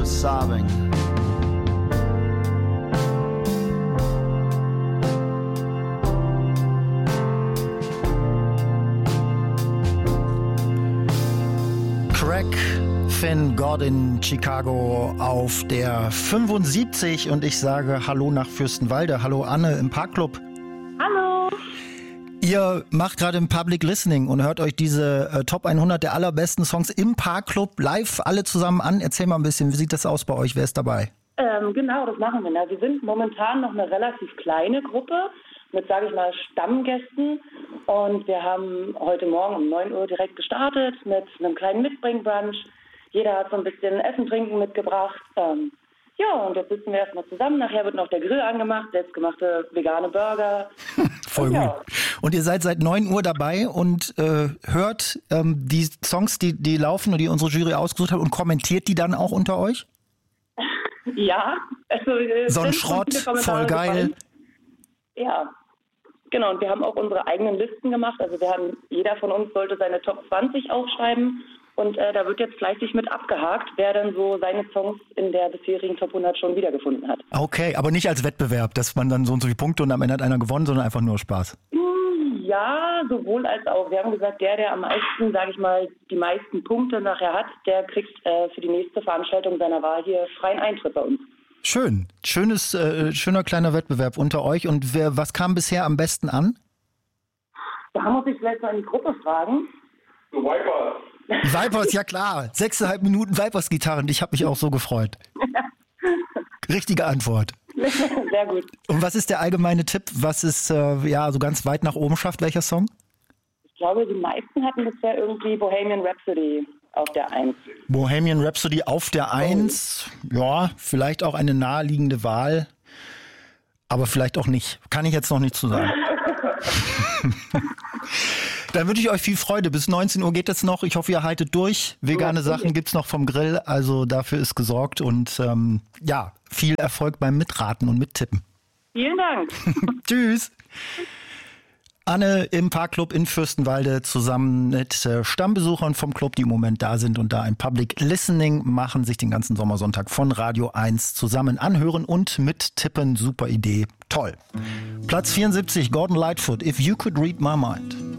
sobbing. Craig Finn God in Chicago auf der 75 und ich sage Hallo nach Fürstenwalde. Hallo Anne im Parkclub. Hallo. Ihr macht gerade im Public Listening und hört euch diese Top 100 der allerbesten Songs im Parkclub live alle zusammen an. Erzähl mal ein bisschen, wie sieht das aus bei euch? Wer ist dabei? Genau, das machen wir. Wir sind momentan noch eine relativ kleine Gruppe mit, sage ich mal, Stammgästen. Und wir haben heute Morgen um 9 Uhr direkt gestartet mit einem kleinen Mitbringbrunch. Jeder hat so ein bisschen Essen, Trinken mitgebracht. Und jetzt sitzen wir erstmal zusammen. Nachher wird noch der Grill angemacht, selbstgemachte vegane Burger. Voll gut. Und ihr seid seit 9 Uhr dabei und hört die Songs, die laufen und die unsere Jury ausgesucht hat und kommentiert die dann auch unter euch? Ja. Also, so ein Schrott, voll geil. Gefallen. Ja, genau. Und wir haben auch unsere eigenen Listen gemacht. Also jeder von uns sollte seine Top 20 aufschreiben. Und da wird jetzt fleißig mit abgehakt, wer dann so seine Songs in der bisherigen Top 100 schon wiedergefunden hat. Okay, aber nicht als Wettbewerb, dass man dann so und so viele Punkte und am Ende hat einer gewonnen, sondern einfach nur Spaß. Ja, sowohl als auch. Wir haben gesagt, der am meisten, sage ich mal, die meisten Punkte nachher hat, der kriegt für die nächste Veranstaltung seiner Wahl hier freien Eintritt bei uns. Schön. Schöner kleiner Wettbewerb unter euch. Und was kam bisher am besten an? Da muss ich vielleicht mal in die Gruppe fragen. Vipers, ja klar. 6,5 Minuten Vipers-Gitarren. Ich habe mich auch so gefreut. Richtige Antwort. Sehr gut. Und was ist der allgemeine Tipp? Was ist so ganz weit nach oben schafft? Welcher Song? Ich glaube, die meisten hatten bisher irgendwie Bohemian Rhapsody auf der 1. Bohemian Rhapsody auf der 1. Ja, vielleicht auch eine naheliegende Wahl. Aber vielleicht auch nicht. Kann ich jetzt noch nicht zu sagen. Dann wünsche ich euch viel Freude. Bis 19 Uhr geht es noch. Ich hoffe, ihr haltet durch. Vegane Sachen gibt's noch vom Grill. Also dafür ist gesorgt. Und viel Erfolg beim Mitraten und Mittippen. Vielen Dank. Tschüss. Anne im Parkclub in Fürstenwalde zusammen mit Stammbesuchern vom Club, die im Moment da sind und da ein Public Listening machen, sich den ganzen Sommersonntag von Radio 1 zusammen anhören und mittippen. Super Idee. Toll. Platz 74, Gordon Lightfoot, If You Could Read My Mind.